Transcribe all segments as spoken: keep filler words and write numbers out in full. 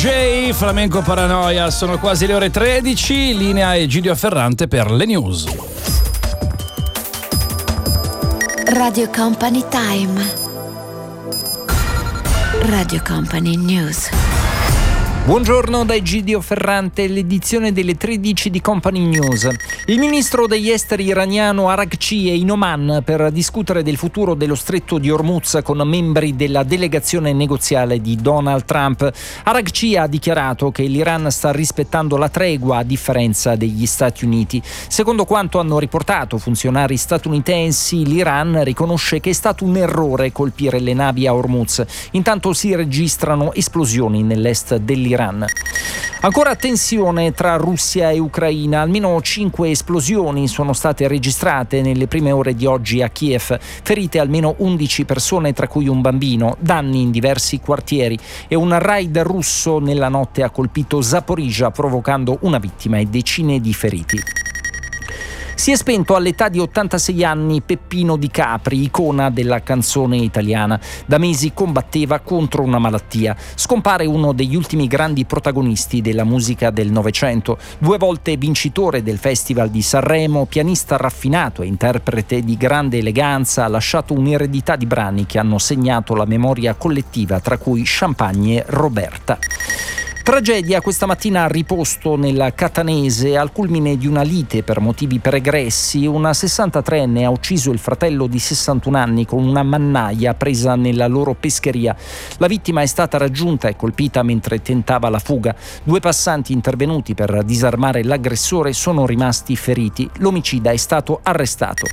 J, Flamenco Paranoia, sono quasi le ore tredici, linea Egidio Ferrante per le news. Radio Company Time. Radio Company News. Buongiorno da Egidio Ferrante, l'edizione delle tredici di Company News. Il ministro degli esteri iraniano Araghchi è in Oman per discutere del futuro dello stretto di Hormuz con membri della delegazione negoziale di Donald Trump. Araghchi ha dichiarato che l'Iran sta rispettando la tregua a differenza degli Stati Uniti. Secondo quanto hanno riportato funzionari statunitensi, l'Iran riconosce che è stato un errore colpire le navi a Hormuz. Intanto si registrano esplosioni nell'est dell'Iran. Ancora tensione tra Russia e Ucraina. Almeno cinque esplosioni sono state registrate nelle prime ore di oggi a Kiev. Ferite almeno undici persone, tra cui un bambino. Danni in diversi quartieri. E un raid russo nella notte ha colpito Zaporizhzhia, provocando una vittima e decine di feriti. Si è spento all'età di ottantasei anni Peppino Di Capri, icona della canzone italiana. Da mesi combatteva contro una malattia. Scompare uno degli ultimi grandi protagonisti della musica del Novecento. Due volte vincitore del Festival di Sanremo, pianista raffinato e interprete di grande eleganza, ha lasciato un'eredità di brani che hanno segnato la memoria collettiva, tra cui Champagne e Roberta. Tragedia questa mattina a Riposto, nella Catanese, al culmine di una lite per motivi pregressi. Una sessantatreenne ha ucciso il fratello di sessantuno anni con una mannaia presa nella loro pescheria. La vittima è stata raggiunta e colpita mentre tentava la fuga. Due passanti intervenuti per disarmare l'aggressore sono rimasti feriti. L'omicida è stato arrestato.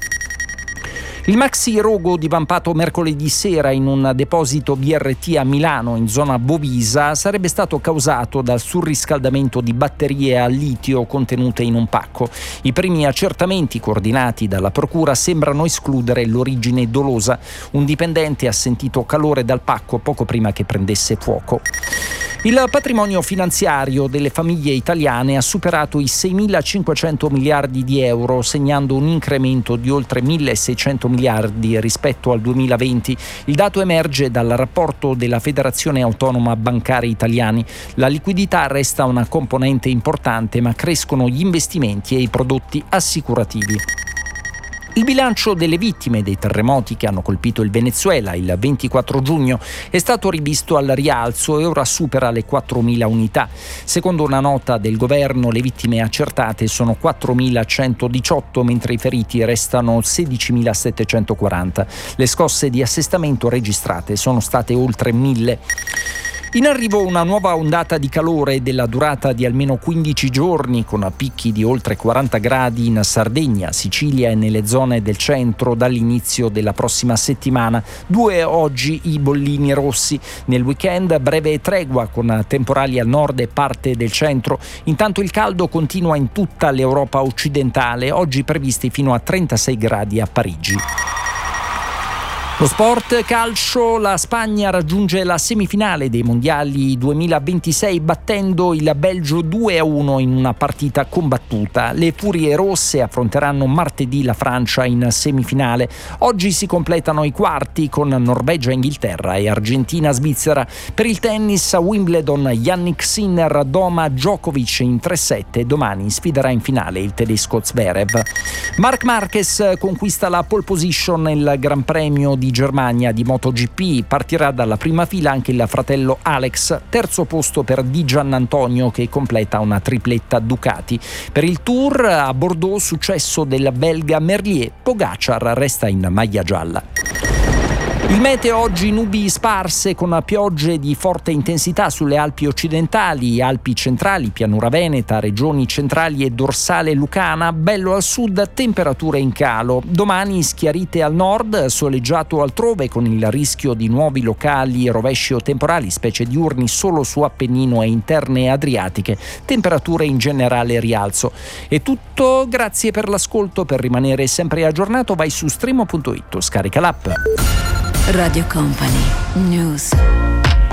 Il maxi rogo divampato mercoledì sera in un deposito B R T a Milano, in zona Bovisa, sarebbe stato causato dal surriscaldamento di batterie a litio contenute in un pacco. I primi accertamenti coordinati dalla procura sembrano escludere l'origine dolosa. Un dipendente ha sentito calore dal pacco poco prima che prendesse fuoco. Il patrimonio finanziario delle famiglie italiane ha superato i seimilacinquecento miliardi di euro, segnando un incremento di oltre milleseicento miliardi rispetto al duemilaventi. Il dato emerge dal rapporto della Federazione Autonoma Bancari Italiani. La liquidità resta una componente importante, ma crescono gli investimenti e i prodotti assicurativi. Il bilancio delle vittime dei terremoti che hanno colpito il Venezuela il ventiquattro giugno è stato rivisto al rialzo e ora supera le quattromila unità. Secondo una nota del governo, le vittime accertate sono quattromilacentodiciotto, mentre i feriti restano sedicimilasettecentoquaranta. Le scosse di assestamento registrate sono state oltre mille. In arrivo una nuova ondata di calore della durata di almeno quindici giorni, con picchi di oltre quaranta gradi in Sardegna, Sicilia e nelle zone del centro dall'inizio della prossima settimana. Due oggi i bollini rossi. Nel weekend breve tregua con temporali al nord e parte del centro. Intanto il caldo continua in tutta l'Europa occidentale, oggi previsti fino a trentasei gradi a Parigi. Lo sport calcio, la Spagna raggiunge la semifinale dei mondiali duemilaventisei battendo il Belgio due a uno in una partita combattuta. Le Furie Rosse affronteranno martedì la Francia in semifinale. Oggi si completano i quarti con Norvegia-Inghilterra e Argentina-Svizzera. Per il tennis a Wimbledon, Jannik Sinner doma Djokovic in tre sette. Domani sfiderà in finale il tedesco Zverev. Marc Marquez conquista la pole position nel Gran Premio di Germania di MotoGP. Partirà dalla prima fila anche il fratello Alex, terzo posto per Di Giannantonio che completa una tripletta Ducati. Per il Tour a Bordeaux successo del belga Merlier, Pogacar resta in maglia gialla. Il meteo oggi nubi sparse con piogge di forte intensità sulle Alpi occidentali, Alpi centrali, pianura veneta, regioni centrali e dorsale lucana, bello al sud, temperature in calo. Domani schiarite al nord, soleggiato altrove con il rischio di nuovi locali rovesci o temporali, specie diurni solo su Appennino e interne adriatiche, temperature in generale rialzo. È tutto, grazie per l'ascolto, per rimanere sempre aggiornato vai su streamo punto it o scarica l'app. Radio Company News.